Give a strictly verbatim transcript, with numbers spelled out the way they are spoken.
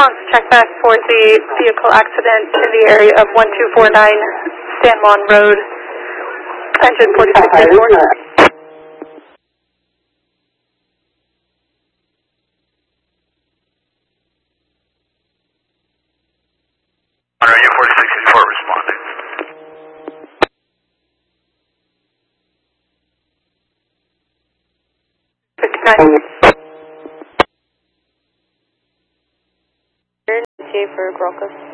Response check back for the vehicle accident in the area of one two four nine San Juan Road, engine forty-six eighty-four. Engine forty-six eighty-four responding. fifty-nine. For Grocus.